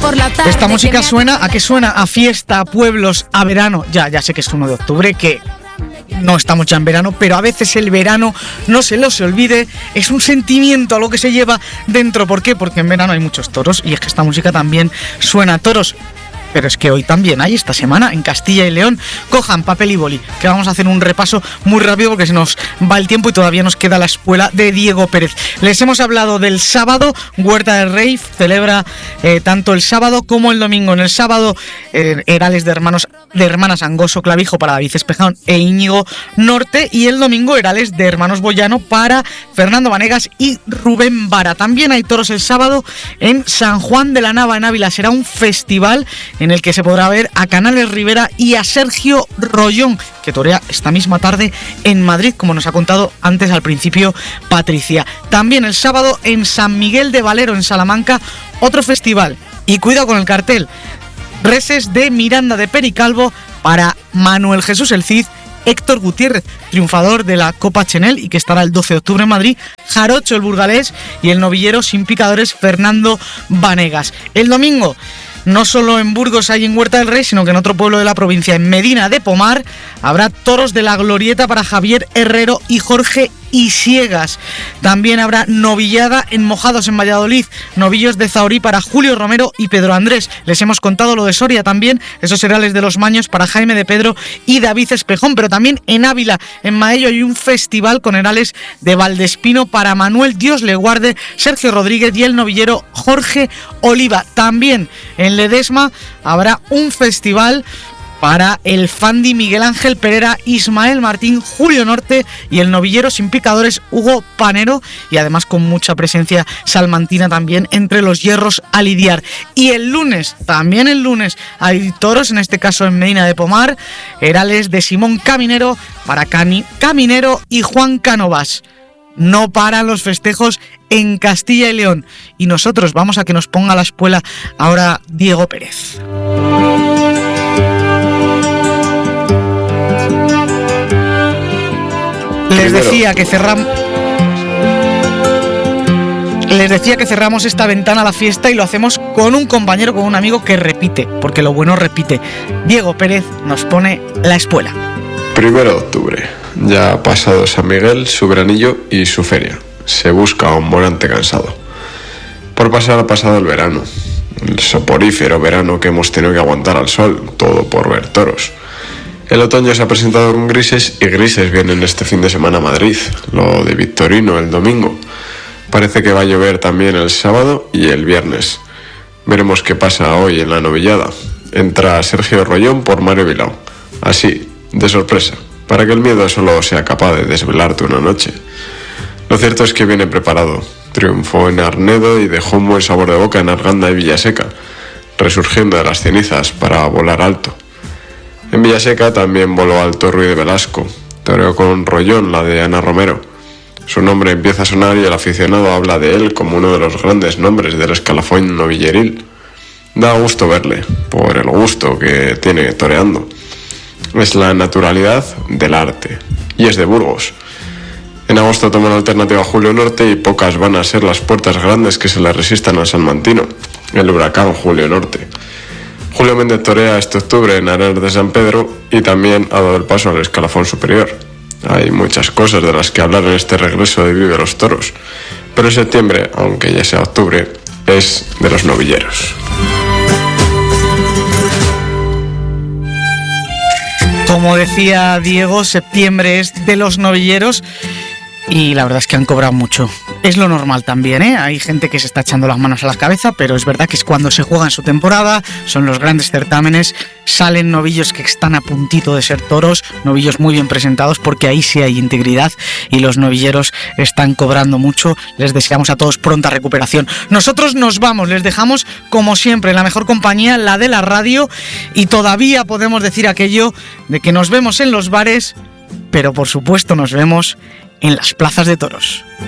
por la tarde. Esta música suena, ¿a qué suena? A fiesta, a pueblos, a verano. Ya sé que es 1 de octubre, que no estamos ya en verano, pero a veces el verano, no se lo se olvide, es un sentimiento, algo que se lleva dentro. ¿Por qué? Porque en verano hay muchos toros, y es que esta música también suena a toros. Pero es que hoy también hay, esta semana, en Castilla y León. Cojan papel y boli, que vamos a hacer un repaso muy rápido porque se nos va el tiempo y todavía nos queda la espuela de Diego Pérez. Les hemos hablado del sábado. Huerta del Rey celebra tanto el sábado como el domingo. En el sábado, Herales de Hermanas Angoso Clavijo para David Espejón e Íñigo Norte. Y el domingo, Herales de Hermanos Boyano para Fernando Vanegas y Rubén Vara. También hay toros el sábado en San Juan de la Nava, en Ávila. Será un festival en el que se podrá ver a Canales Rivera y a Sergio Rollón, que torea esta misma tarde en Madrid, como nos ha contado antes al principio Patricia. También el sábado en San Miguel de Valero, en Salamanca, otro festival. Y cuidado con el cartel: reses de Miranda de Pericalbo para Manuel Jesús el Cid, Héctor Gutiérrez, triunfador de la Copa Chenel y que estará el 12 de octubre en Madrid, Jarocho el burgalés y el novillero sin picadores Fernando Vanegas. El domingo, no solo en Burgos hay en Huerta del Rey, sino que en otro pueblo de la provincia, en Medina de Pomar, habrá toros de la glorieta para Javier Herrero y Jorge Isiegas. También habrá novillada en Mojados, en Valladolid, novillos de Zahorí para Julio Romero y Pedro Andrés. Les hemos contado lo de Soria también, esos Herales de los Maños para Jaime de Pedro y David Espejón. Pero también en Ávila, en Maello, hay un festival con Herales de Valdespino para Manuel Dios le guarde, Sergio Rodríguez y el novillero Jorge Oliva. También en Ledesma habrá un festival para el Fandi Miguel Ángel Pereira, Ismael Martín, Julio Norte y el novillero sin picadores Hugo Panero, y además con mucha presencia salmantina también entre los hierros a lidiar. Y el lunes, también el lunes, hay toros, en este caso en Medina de Pomar, Herales de Simón Caminero para Caminero y Juan Cánovas. No paran los festejos en Castilla y León, y nosotros vamos a que nos ponga la espuela ahora Diego Pérez. Les decía que cerramos esta ventana a la fiesta y lo hacemos con un compañero, con un amigo que repite, porque lo bueno repite. Diego Pérez nos pone la espuela. 1 de octubre, ya ha pasado San Miguel, su veranillo y su feria. Se busca un volante cansado. Por pasar ha pasado el verano, el soporífero verano que hemos tenido que aguantar al sol, todo por ver toros. El otoño se ha presentado con grises, y grises vienen este fin de semana a Madrid, lo de Victorino el domingo. Parece que va a llover también el sábado y el viernes. Veremos qué pasa hoy en la novillada. Entra Sergio Rollón por Mario Bilao, así, de sorpresa, para que el miedo solo sea capaz de desvelarte una noche. Lo cierto es que viene preparado. Triunfó en Arnedo y dejó un buen sabor de boca en Arganda y Villaseca, resurgiendo de las cenizas para volar alto. En Villaseca también voló alto Ruiz de Velasco, toreó con Rollón la de Ana Romero. Su nombre empieza a sonar y el aficionado habla de él como uno de los grandes nombres del escalafón novilleril. Da gusto verle, por el gusto que tiene toreando. Es la naturalidad del arte, y es de Burgos. En agosto toma la alternativa Julio Norte y pocas van a ser las puertas grandes que se le resistan al salmantino, el huracán Julio Norte. Julio Méndez torea este octubre en Arenal de San Pedro y también ha dado el paso al escalafón superior. Hay muchas cosas de las que hablar en este regreso de Vive los Toros, pero septiembre, aunque ya sea octubre, es de los novilleros. Como decía Diego, septiembre es de los novilleros y la verdad es que han cobrado mucho. Es lo normal también, ¿eh? Hay gente que se está echando las manos a la cabeza, pero es verdad que es cuando se juega en su temporada, son los grandes certámenes, salen novillos que están a puntito de ser toros, novillos muy bien presentados, porque ahí sí hay integridad y los novilleros están cobrando mucho. Les deseamos a todos pronta recuperación. Nosotros nos vamos, les dejamos como siempre la mejor compañía, la de la radio, y todavía podemos decir aquello de que nos vemos en los bares, pero por supuesto nos vemos en las plazas de toros.